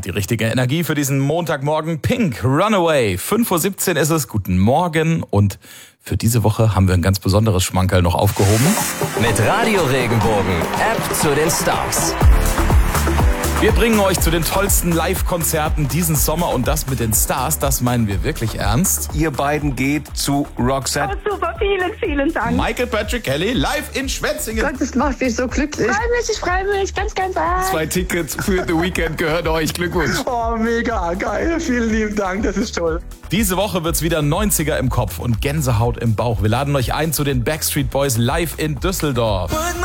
hat die richtige Energie für diesen Montagmorgen. Pink, Runaway. 5:17 Uhr ist es. Guten Morgen. Und für diese Woche haben wir ein ganz besonderes Schmankerl noch aufgehoben. Mit Radio Regenbogen, App zu den Stars. Wir bringen euch zu den tollsten Live-Konzerten diesen Sommer und das mit den Stars, das meinen wir wirklich ernst. Ihr beiden geht zu Roxette. Oh, super, vielen Dank. Michael Patrick Kelly live in Schwetzingen. Gott, das macht mich so glücklich. Ich freue mich ganz arg. 2 Tickets für The Weekend gehören euch. Glückwunsch. Oh, mega geil. Vielen lieben Dank, das ist toll. Diese Woche wird's wieder 90er im Kopf und Gänsehaut im Bauch. Wir laden euch ein zu den Backstreet Boys live in Düsseldorf.